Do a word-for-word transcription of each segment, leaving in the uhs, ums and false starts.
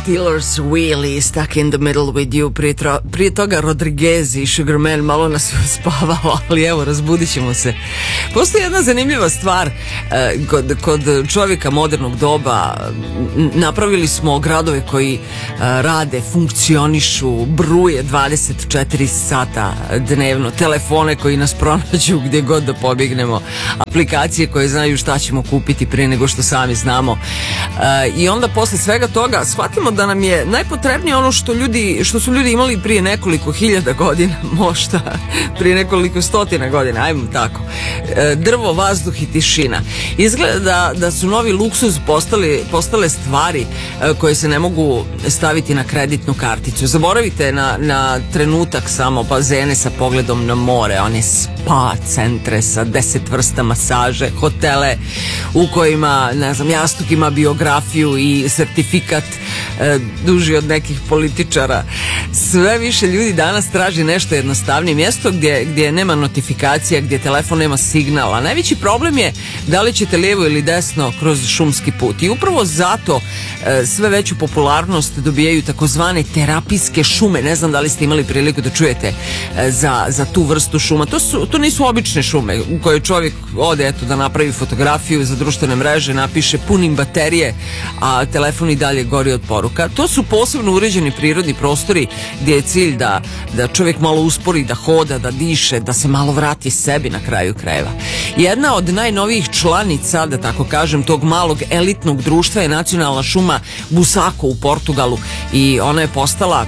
Steelers, Wheelie, Stuck in the Middle with You, prije, tro, prije toga Rodriguez i Sugar Man, malo nas je uspavalo, ali evo, razbudit ćemo se. Postoji jedna zanimljiva stvar eh, kod, kod čovjeka modernog doba. Napravili smo gradove koji eh, rade, funkcionišu, bruje dvadeset četiri sata dnevno, telefone koji nas pronađu gdje god da pobjegnemo, aplikacije koje znaju šta ćemo kupiti prije nego što sami znamo. E, I onda posle svega toga shvatimo da nam je najpotrebnije ono što ljudi, što su ljudi imali prije nekoliko hiljada godina, možda prije nekoliko stotina godina, ajmo tako. E, drvo, vazduh i tišina. Izgleda da, da su novi luksuz postali, postale stvari e, koje se ne mogu staviti na kreditnu karticu. Zaboravite na, na trenutak samo bazene sa pogledom na more, one spa centre sa deset vrsta masaže, hotele u kojima, ne znam, jastuk ima biografiju i sertifikat e, duži od nekih političara. Sve više ljudi danas traži nešto jednostavnije, mjesto gdje, gdje nema notifikacija, gdje telefon nema signal, a najveći problem je da li ćete lijevo ili desno kroz šumski put. I upravo zato e, sve veću popularnost dobijaju takozvane terapijske šume. Ne znam da li ste imali priliku da čujete e, za, za tu vrstu šuma. To, su, to nisu obične šume u kojoj čovjek ode eto, da napravi fotografiju za društvene mreže, napiše punim baterije, a telefon i dalje gori od poruka. To su posebno uređeni prirodni prostori gdje je cilj da, da čovjek malo uspori, da hoda, da diše, da se malo vrati sebi na kraju krajeva. Jedna od najnovijih članica, da tako kažem, tog malog elitnog društva je nacionalna šuma Busako u Portugalu i ona je postala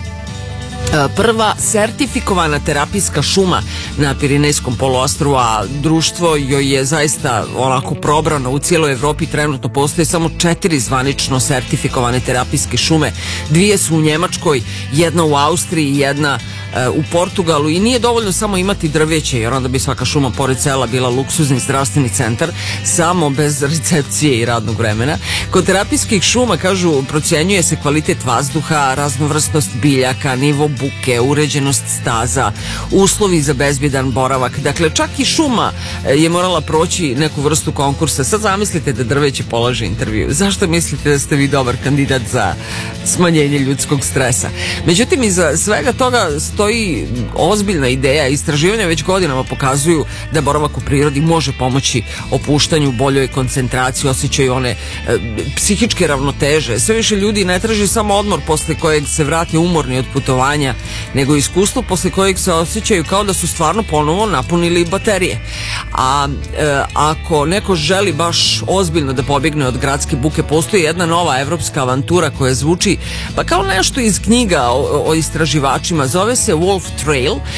prva sertifikovana terapijska šuma na Pirinejskom poluostrvu, a društvo joj je zaista onako probrano u cijeloj Evropi. Trenutno postoje samo četiri zvanično sertifikovane terapijske šume. Dvije su u Njemačkoj, jedna u Austriji, jedna e, u Portugalu, i nije dovoljno samo imati drveće, jer onda bi svaka šuma pored sela bila luksuzni zdravstveni centar, samo bez recepcije i radnog vremena. Kod terapijskih šuma, kažu, procjenjuje se kvalitet vazduha, raznovrsnost biljaka, nivo buke, uređenost staza, uslovi za bezbjedan boravak. Dakle, čak i šuma je morala proći neku vrstu konkursa. Sad zamislite da drveće polaže intervju. Zašto mislite da ste vi dobar kandidat za smanjenje ljudskog stresa? Međutim, iza svega toga stoji ozbiljna ideja. Istraživanja već godinama pokazuju da boravak u prirodi može pomoći opuštanju, boljoj koncentraciji, osjećaju one e, psihičke ravnoteže. Sve više ljudi ne traži samo odmor posle kojeg se vrate umorni od putovanja, nego iskustvo posle kojeg se osjećaju kao da su stvarno ponovo napunili baterije. A e, ako neko želi baš ozbiljno da pobjegne od gradske buke, postoji jedna nova evropska avantura koja zvuči pa kao nešto iz knjiga o, o istraživačima. Zove se Wolf Trail, e,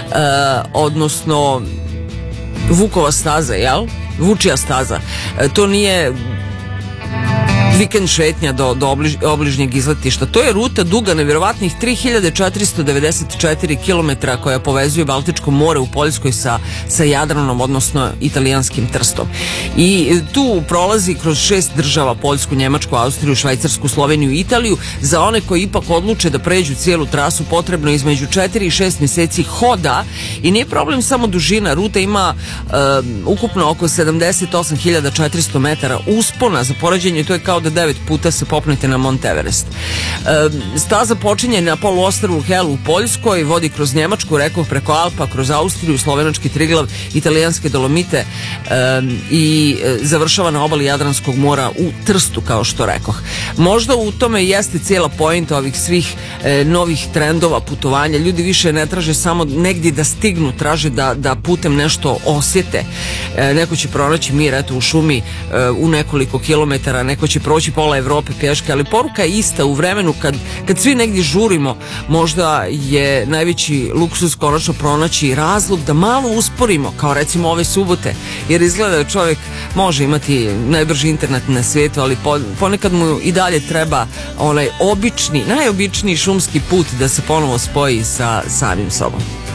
odnosno Vukova staza, jel? Vučija staza. E, to nije vikend šetnja do, do obliž, obližnjeg izletišta. To je ruta duga nevjerovatnih tri hiljade četiristo devedeset četiri kilometra koja povezuje Baltičko more u Poljskoj sa, sa Jadranom, odnosno italijanskim Trstom. I tu prolazi kroz šest država: Poljsku, Njemačku, Austriju, Švajcarsku, Sloveniju i Italiju. Za one koji ipak odluče da pređu cijelu trasu potrebno između četiri i šest mjeseci hoda, i nije problem samo dužina. Ruta ima um, ukupno oko sedamdeset osam hiljada četiristo metara uspona. Za poređenje, to je kao da devet puta se popnete na Mont Everest. E, staza počinje na poluostrvu Hel u Poljskoj, vodi kroz Njemačku, rekoh, preko Alpa, kroz Austriju, slovenački Triglav, italijanske Dolomite e, i e, završava na obali Jadranskog mora u Trstu, kao što rekoh. Možda u tome jeste cijela poenta ovih svih e, novih trendova putovanja. Ljudi više ne traže samo negdje da stignu, traže da, da putem nešto osjete. E, neko će pronaći mir, eto, u šumi e, u nekoliko kilometara, neko će proći pola Evrope pješke, ali poruka je ista. U vremenu kad, kad svi negdje žurimo, možda je najveći luksuz konačno pronaći razlog da malo usporimo, kao recimo ove subote, jer izgleda da čovjek može imati najbrži internet na svijetu, ali ponekad mu i dalje treba onaj obični, najobičniji šumski put da se ponovo spoji sa samim sobom.